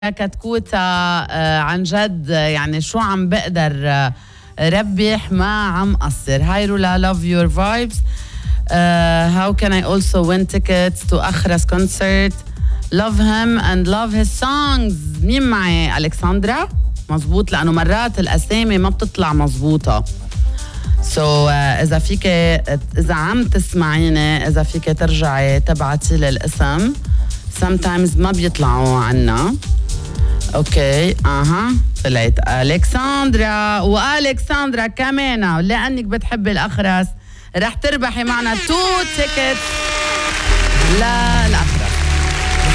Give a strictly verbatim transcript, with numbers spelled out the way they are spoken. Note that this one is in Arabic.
كتكوتة عن جد يعني شو عم بقدر ربح ما عم قصر. هاي رولا love your vibes. uh, how can I also win tickets to أخرس concert? Love him and love his songs. مين معي؟ ألكسندرا؟ مزبوط، لأنه مرات الأسامي ما بتطلع مزبوطة. so uh, إذا فيك إذا عم تسمعيني إذا فيك ترجعي تبعتي لي الاسم. sometimes ما بيطلعوا عنا. اوكي اها طلعت ألكسندرا، وألكسندرا كمان لأنك بتحبي الأخرس رح تربحي معنا تو تيكت لا لا